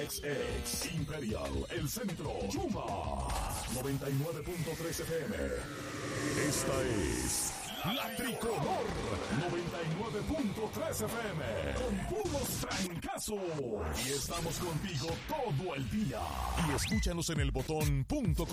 XX, Imperial, El Centro, Yuma, 99.3 FM. Esta es La Tricolor, 99.3 FM, con puros trancazos. Y estamos contigo todo el día. Y escúchanos en el botón .com.